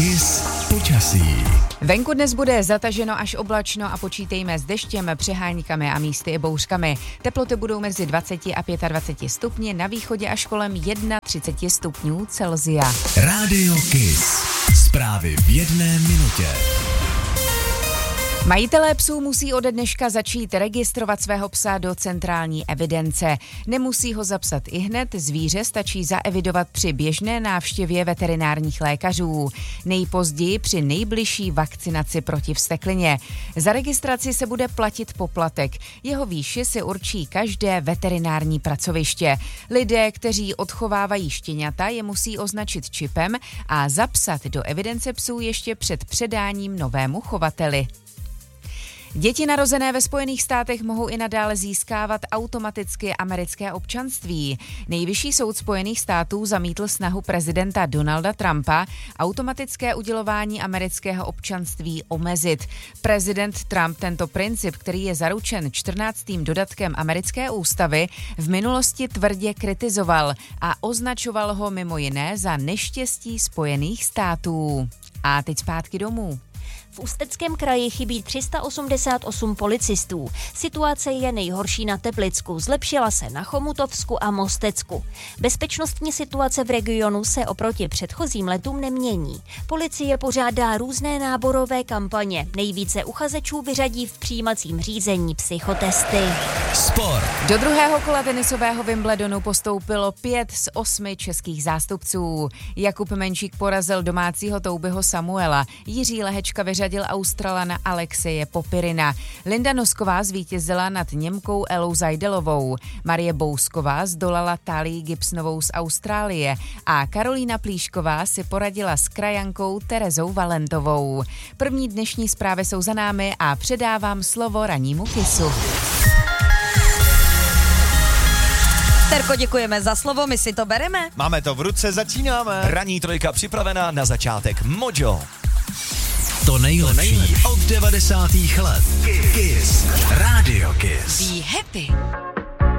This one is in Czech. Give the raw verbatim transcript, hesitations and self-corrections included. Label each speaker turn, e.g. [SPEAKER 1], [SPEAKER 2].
[SPEAKER 1] Kiss počasí.
[SPEAKER 2] Venku dnes bude zataženo až oblačno a počítejme s deštěm, přeháňkami a místy i bouřkami. Teploty budou mezi dvacet a dvacet pět stupni, na východě až kolem třicet jedna stupňů Celsia.
[SPEAKER 1] Rádio Kiss. Zprávy v jedné minutě.
[SPEAKER 2] Majitelé psů musí ode dneška začít registrovat svého psa do centrální evidence. Nemusí ho zapsat ihned, zvíře stačí zaevidovat při běžné návštěvě veterinárních lékařů. Nejpozději při nejbližší vakcinaci proti vzteklině. Za registraci se bude platit poplatek. Jeho výši si určí každé veterinární pracoviště. Lidé, kteří odchovávají štěňata, je musí označit čipem a zapsat do evidence psů ještě před předáním novému chovateli. Děti narozené ve Spojených státech mohou i nadále získávat automaticky americké občanství. Nejvyšší soud Spojených států zamítl snahu prezidenta Donalda Trumpa automatické udělování amerického občanství omezit. Prezident Trump tento princip, který je zaručen čtrnáctým dodatkem americké ústavy, v minulosti tvrdě kritizoval a označoval ho mimo jiné za neštěstí Spojených států. A teď zpátky domů.
[SPEAKER 3] V Ústeckém kraji chybí tři sta osmdesát osm policistů. Situace je nejhorší na Teplicku, zlepšila se na Chomutovsku a Mostecku. Bezpečnostní situace v regionu se oproti předchozím letům nemění. Policie pořádá různé náborové kampaně. Nejvíce uchazečů vyřadí v přijímacím řízení psychotesty.
[SPEAKER 1] Sport.
[SPEAKER 2] Do druhého kola tenisového Wimbledonu postoupilo pět z osmi českých zástupců. Jakub Menšík porazil domácího Toubyho Samuela. Jiří Lehečka vyřadil Australana Alexeje Popirina. Linda Nosková zvítězila nad Němkou Elou Zajdelovou. Marie Bousková zdolala Tálii Gibsonovou z Austrálie a Karolína Plíšková si poradila s krajankou Terezou Valentovou. První dnešní zprávy jsou za námi a předávám slovo rannímu Kissu.
[SPEAKER 4] Terko, děkujeme za slovo, my si to bereme.
[SPEAKER 5] Máme to v ruce, začínáme.
[SPEAKER 6] Ranní trojka připravená na začátek. Mojo.
[SPEAKER 1] To nejlepší od devadesátých let. Kiss. Rádio Kiss.
[SPEAKER 2] Be happy.